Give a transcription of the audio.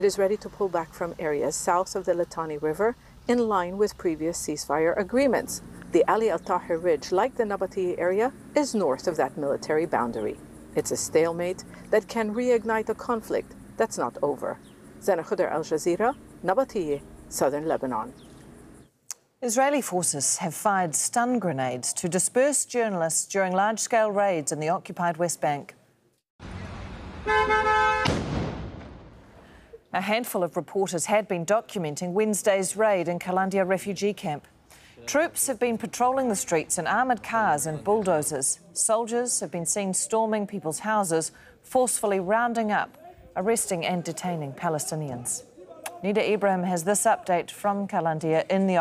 It is ready to pull back from areas south of the Litani River in line with previous ceasefire agreements. The Ali Al-Tahir Ridge, like the Nabatieh area, is north of that military boundary. It's a stalemate that can reignite a conflict that's not over. Zana Khudr, Al Jazeera, Nabatieh, southern Lebanon. Israeli forces have fired stun grenades to disperse journalists during large-scale raids in the occupied West Bank. A handful of reporters had been documenting Wednesday's raid in Kalandia refugee camp. Troops have been patrolling the streets in armoured cars and bulldozers. Soldiers have been seen storming people's houses, forcefully rounding up, arresting and detaining Palestinians. Nida Ibrahim has this update from Kalandia in the